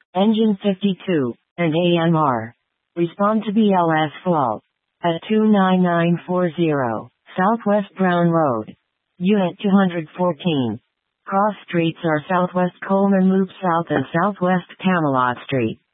Engine 52, and AMR. Respond to BLS fault. At 29940, Southwest Brown Road. Unit 214. Cross streets are Southwest Coleman Loop South and Southwest Camelot Street.